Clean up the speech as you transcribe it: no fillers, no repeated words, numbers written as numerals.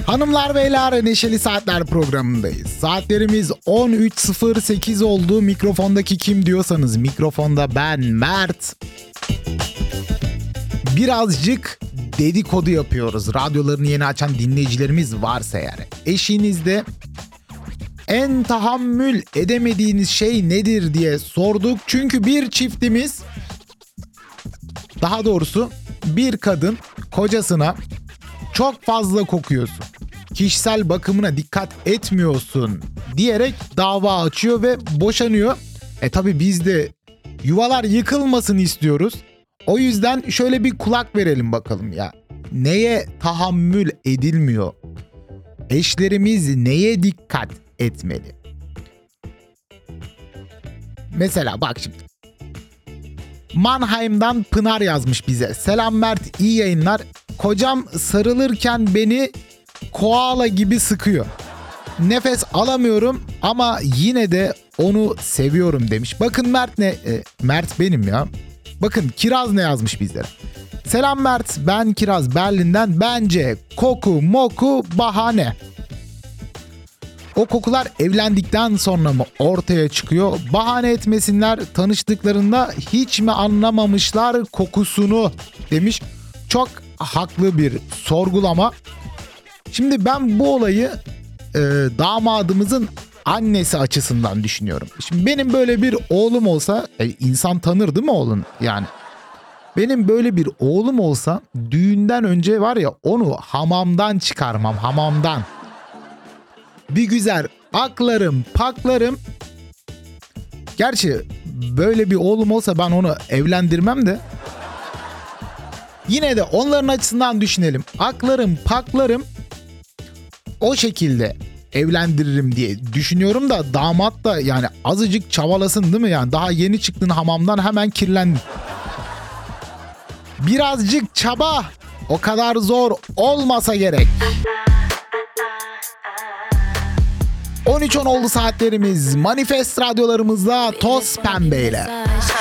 Hanımlar beyler, Neşeli Saatler programındayız. Saatlerimiz 13.08 oldu. Mikrofondaki kim diyorsanız mikrofonda ben Mert. Birazcık dedikodu yapıyoruz. Radyolarını yeni açan dinleyicilerimiz varsa eğer. Eşinizde en tahammül edemediğiniz şey nedir diye sorduk. Çünkü bir çiftimiz, daha doğrusu bir kadın kocasına çok fazla kokuyorsun, kişisel bakımına dikkat etmiyorsun diyerek dava açıyor ve boşanıyor. Tabii biz de yuvalar yıkılmasın istiyoruz. O yüzden şöyle bir kulak verelim bakalım ya. Neye tahammül edilmiyor? Eşlerimiz neye dikkat etmeli? Mesela bak şimdi. Mannheim'dan Pınar yazmış bize. Selam Mert, iyi yayınlar. Kocam sarılırken beni koala gibi sıkıyor. Nefes alamıyorum ama yine de onu seviyorum demiş. Bakın Mert ne? Mert benim ya. Bakın Kiraz ne yazmış bizlere. Selam Mert, ben Kiraz Berlin'den. Bence koku moku bahane. O kokular evlendikten sonra mı ortaya çıkıyor? Bahane etmesinler, tanıştıklarında hiç mi anlamamışlar kokusunu demiş. Çok haklı bir sorgulama. Şimdi ben bu olayı damadımızın annesi açısından düşünüyorum. Şimdi benim böyle bir oğlum olsa, insan tanır değil mi oğlun yani? Benim böyle bir oğlum olsa düğünden önce var ya, onu hamamdan çıkarmam, hamamdan. Bir güzel aklarım, paklarım. Gerçi böyle bir oğlum olsa ben onu evlendirmem de. Yine de onların açısından düşünelim. Aklarım, paklarım. O şekilde evlendiririm diye düşünüyorum da damat da yani azıcık çabalasın değil mi yani? Daha yeni çıktın hamamdan, hemen kirlendin. Birazcık çaba, o kadar zor olmasa gerek. 13.10 oldu saatlerimiz. Manifest radyolarımızda Toz Pembe ile.